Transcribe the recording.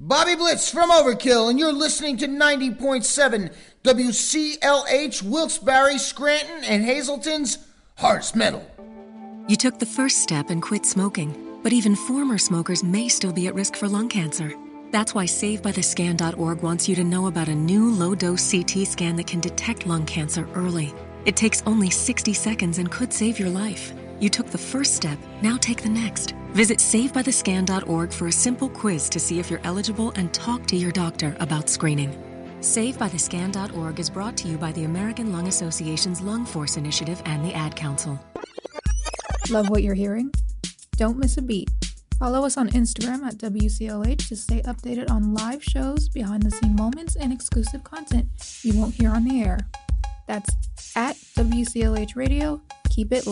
Bobby Blitz from Overkill, and you're listening to 90.7 WCLH, Wilkes-Barre, Scranton, and Hazleton's Harvest Metal. You took the first step and quit smoking, but even former smokers may still be at risk for lung cancer. That's why SaveByTheScan.org wants you to know about a new low-dose CT scan that can detect lung cancer early. It takes only 60 seconds and could save your life. You took the first step, now take the next. Visit SaveByTheScan.org for a simple quiz to see if you're eligible and talk to your doctor about screening. SaveByTheScan.org is brought to you by the American Lung Association's Lung Force Initiative and the Ad Council. Love what you're hearing? Don't miss a beat. Follow us on Instagram at WCLH to stay updated on live shows, behind-the-scene moments, and exclusive content you won't hear on the air. That's at WCLH Radio. Keep it